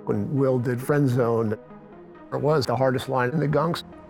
When Will did Friend Zone, it was the hardest line in the Gunks.